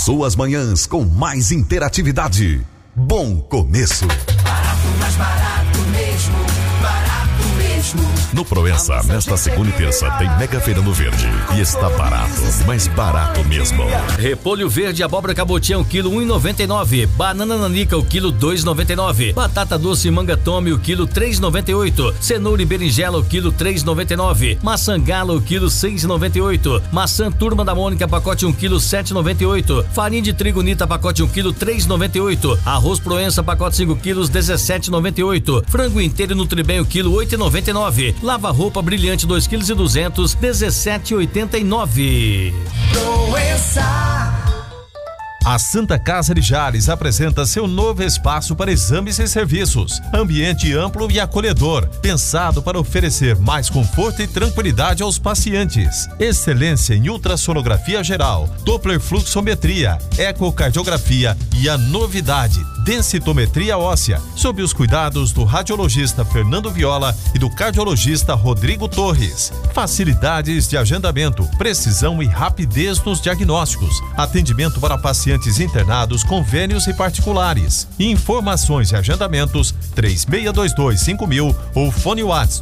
Suas manhãs com mais interatividade. Bom começo. Barato, mais barato mesmo. Barato mesmo. No Proença, nesta segunda e terça, tem Mega Feira no Verde. E está barato, mas barato mesmo. Repolho verde, abóbora cabotiã, o quilo 1,99. Banana nanica, o quilo 2,99. Batata doce manga tome, o quilo 3,98. Cenoura e berinjela, o quilo 3,99. Maçã gala, o quilo 6,98. Maçã turma da Mônica, pacote 1 quilo 7,98. Farinha de trigo Nita, pacote 1 quilo 3,98. Arroz Proença, pacote 5 quilos 17,98. Frango inteiro Nutribem, o quilo 8,99. Lava roupa brilhante 2 quilos e 200, 17,89. Proença. A Santa Casa de Jales apresenta seu novo espaço para exames e serviços. Ambiente amplo e acolhedor, pensado para oferecer mais conforto e tranquilidade aos pacientes. Excelência em ultrassonografia geral, Doppler fluxometria, ecocardiografia e a novidade, densitometria óssea, sob os cuidados do radiologista Fernando Viola e do cardiologista Rodrigo Torres. Facilidades de agendamento, precisão e rapidez nos diagnósticos. Atendimento para pacientes internados, convênios e particulares. Informações e agendamentos 36225000 ou fone WhatsApp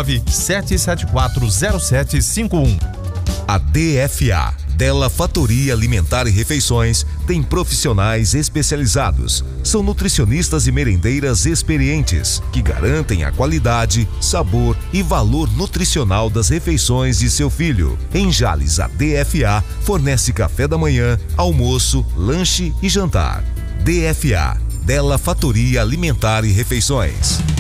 997740751. A DFA, Della Fatoria Alimentar e Refeições, tem profissionais especializados. São nutricionistas e merendeiras experientes que garantem a qualidade, sabor e valor nutricional das refeições de seu filho. Em Jales, a DFA fornece café da manhã, almoço, lanche e jantar. DFA, Della Fatoria Alimentar e Refeições.